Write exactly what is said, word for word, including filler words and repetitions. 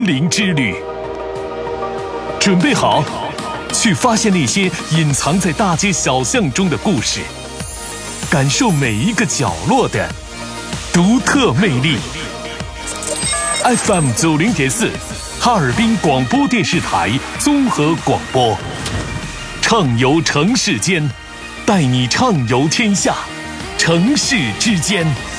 林之旅，准备好，去发现那些隐藏在大街小巷中的故事，感受每一个角落的独特魅力。F M 九零点四，哈尔滨广播电视台综合广播，畅游城市间，带你畅游天下，城市之间。